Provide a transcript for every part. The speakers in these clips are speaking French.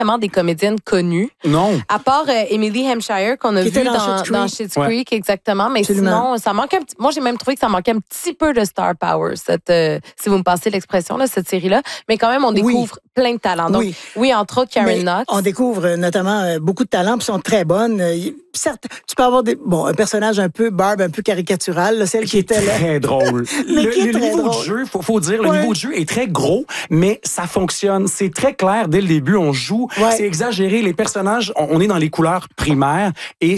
vraiment des comédiennes connues. Non. À part Emily Hampshire, qu'on a vu dans Schitt's Creek, exactement. Mais Absolument. sinon, ça manque moi, j'ai même trouvé que ça manquait un petit peu de star power, si vous me passez l'expression, là, cette série-là. Mais quand même, on découvre plein de talents. Donc, oui, entre autres, Karen Knox. On découvre notamment beaucoup de talents, puis sont très bonnes. Certes, tu peux avoir un personnage un peu barbe, un peu caricatural, là, celle qui était là. Très drôle. Le niveau de jeu, faut dire, le niveau de jeu est très gros, mais ça fonctionne. C'est très clair dès le début. On joue, c'est exagéré. Les personnages, on est dans les couleurs primaires et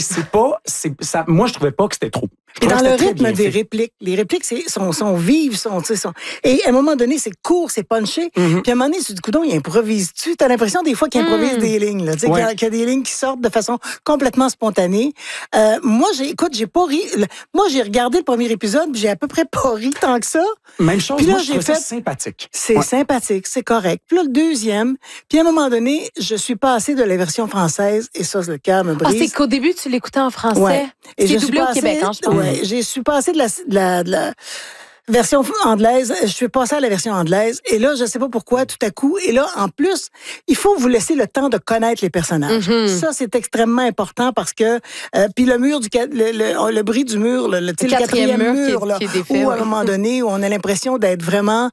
moi, je trouvais pas que c'était trop. Et dans le rythme des répliques, les répliques sont vives, et à un moment donné, c'est court, c'est punché. Puis à un moment donné, du coup, il improvise-tu. T'as l'impression des fois qu'il improvise des lignes, là, qu'il y a des lignes qui sortent de façon complètement spontanée. Moi, j'ai pas ri. Moi, j'ai regardé le premier épisode, puis j'ai à peu près pas ri tant que ça. Même chose. Puis là, moi, j'ai fait sympathique. C'est sympathique, c'est correct. Puis là, le deuxième. Puis à un moment donné, je suis passée de la version française, et ça, le cœur me brise. Ah, c'est qu'au début, tu l'écoutais en français. Ouais. Et c'est doublé au Québec, je pense. Ouais, je suis passée de la version anglaise, je suis passée à la version anglaise, et là, je sais pas pourquoi, tout à coup, et là, en plus, il faut vous laisser le temps de connaître les personnages. Ça, c'est extrêmement important parce que, puis le mur le bruit du mur, le quatrième mur, là, qui est défait, où à un moment donné, où on a l'impression d'être vraiment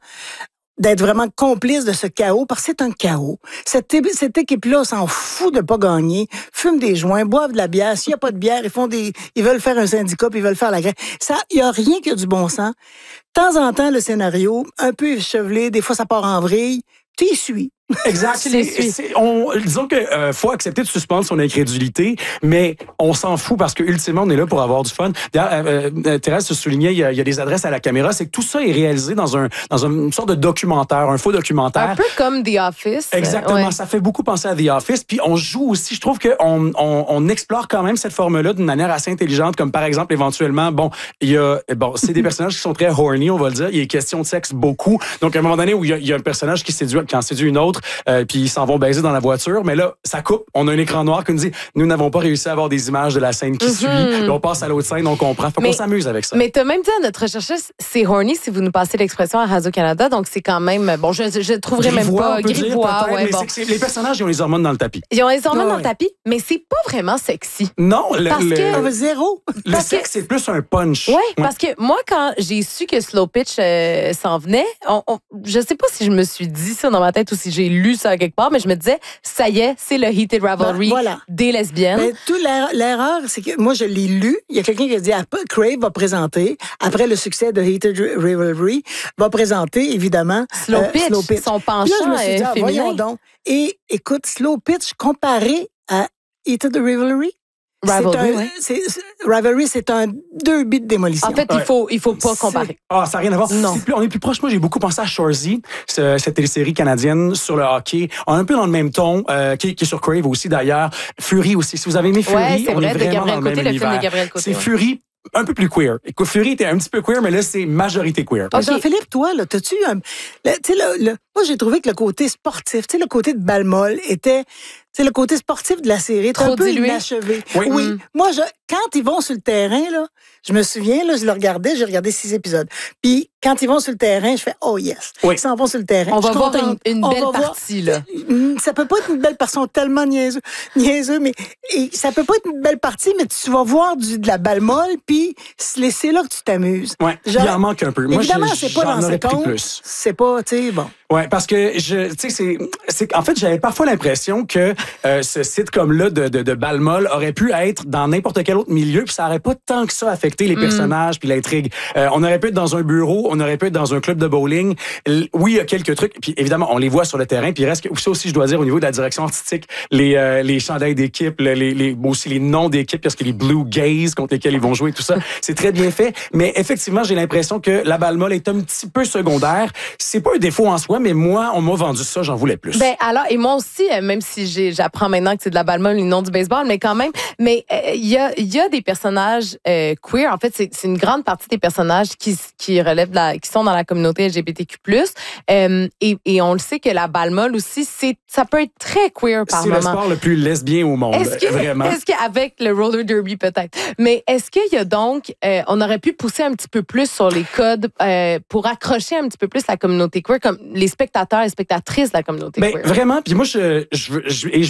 complice de ce chaos, parce que c'est un chaos. Cette équipe-là s'en fout de pas gagner, fume des joints, boivent de la bière. S'il n'y a pas de bière, ils veulent faire un syndicat, puis ils veulent faire la grève. Il n'y a rien qui a du bon sens. De temps en temps, le scénario, un peu échevelé, des fois ça part en vrille, tu y suis. Exact. Disons que faut accepter de suspendre son incrédulité, mais on s'en fout parce que ultimement on est là pour avoir du fun. D'ailleurs, Thérèse se soulignait, il y a des adresses à la caméra, c'est que tout ça est réalisé dans une sorte de documentaire, un faux documentaire. Un peu comme The Office. Exactement. Ça fait beaucoup penser à The Office. Puis on joue aussi. Je trouve on explore quand même cette forme-là d'une manière assez intelligente, comme par exemple éventuellement, c'est des personnages qui sont très horny, on va le dire. Il y a question de sexe beaucoup. Donc à un moment donné où il y a un personnage qui en séduit une autre. Puis ils s'en vont baiser dans la voiture, mais là, ça coupe. On a un écran noir qui nous dit « Nous n'avons pas réussi à avoir des images de la scène qui suit. » Puis on passe à l'autre scène, on comprend. Faut qu'on s'amuse avec ça. Mais t'as même dit à notre recherchiste, c'est horny si vous nous passez l'expression à Radio-Canada, donc c'est quand même... Bon, je trouverais même pas... Grivois, mais c'est que les personnages, ils ont les hormones dans le tapis. Ils ont les hormones dans le tapis, mais c'est pas vraiment sexy. Non, zéro. Le sexe, c'est plus un punch. Oui, parce que moi, quand j'ai su que Slow Pitch s'en venait, je sais pas si je me suis dit ça dans ma tête ou si j'ai lu ça quelque part, mais je me disais, ça y est, c'est le Heated Rivalry des lesbiennes. Mais l'erreur, c'est que moi, je l'ai lu. Il y a quelqu'un qui a dit, Crave va présenter, après le succès de Heated Rivalry, va présenter, évidemment, Slow Pitch, son penchant là, je me suis dit, féminin. Voyons donc. Et écoute, Slow Pitch comparé à Heated Rivalry, Rivalry, c'est un 2 bits de démolition. En fait, il faut pas comparer. Ça n'a rien à voir. Non. On est plus proche. Moi, j'ai beaucoup pensé à Shoresy, cette télésérie canadienne sur le hockey. On est un peu dans le même ton, qui est sur Crave aussi, d'ailleurs. Fury aussi. Si vous avez aimé Fury, on est vraiment dans le même univers. C'est Fury, un peu plus queer. Écoute, Fury était un petit peu queer, mais là, c'est majorité queer. Okay. Jean-Philippe, toi, là, t'as-tu moi, j'ai trouvé que le côté sportif, le côté de balle molle était... le côté sportif de la série est un peu inachevé. Oui. Moi, quand ils vont sur le terrain, là, je me souviens, là, j'ai regardé 6 épisodes. Puis, quand ils vont sur le terrain, je fais « Oh yes! » Ils s'en vont sur le terrain. On va voir une belle partie, là. Ça peut pas être une belle partie, ils sont tellement niaiseux, mais ça peut pas être une belle partie, mais tu vas voir de la balle molle, puis c'est là que tu t'amuses. Ouais, il en manque un peu. Évidemment, c'est pas dans ses comptes. C'est pas, tu sais, bon. Ouais, parce que en fait, j'avais parfois l'impression que ce sitcom-là de balle molle aurait pu être dans n'importe quel autre milieu, puis ça aurait pas tant que ça affecté les personnages puis l'intrigue. On aurait pu être dans un bureau, on aurait pu être dans un club de bowling. Oui, il y a quelques trucs, puis évidemment, on les voit sur le terrain, puis il reste ça aussi, je dois dire, au niveau de la direction artistique, les chandails d'équipe, aussi les noms d'équipe, parce que les Blue Gays contre lesquels ils vont jouer, tout ça, c'est très bien fait. Mais effectivement, j'ai l'impression que la balle molle est un petit peu secondaire. C'est pas un défaut en soi, mais moi, on m'a vendu ça, j'en voulais plus. Alors, et moi aussi, même si j'apprends maintenant que c'est de la balle molle et non du baseball, mais quand même, il y il y a des personnages queer. En fait, c'est une grande partie des personnages qui relèvent qui sont dans la communauté LGBTQ+. Et on le sait que la balle molle aussi, ça peut être très queer par moment. C'est le sport le plus lesbien au monde, vraiment. Est-ce qu'avec le roller derby peut-être, mais est-ce qu'il y a donc, on aurait pu pousser un petit peu plus sur les codes pour accrocher un petit peu plus la communauté queer, comme les spectateurs et spectatrices de la communauté queer? Vraiment, puis moi, je